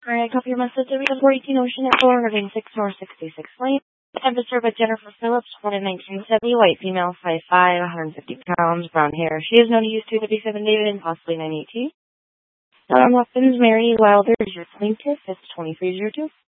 Hi, I copy your message to read 418 Ocean at 406 North 66 Lane. I'm disturbed by Jennifer Phillips, born in 1970, white female, 5'5", 150 pounds, brown hair. She is known to use 257 David and possibly 918. Weapons, Mary Wilder is your plaintiff. It's 2302.